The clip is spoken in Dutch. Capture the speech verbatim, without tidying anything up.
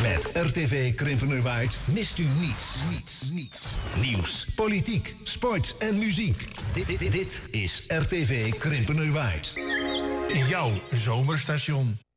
Met R T V Krimpenerwaard mist u niets. Niets, niets. Nieuws, politiek, sport en muziek. Dit, dit, dit is R T V Krimpenerwaard. Jouw zomerstation.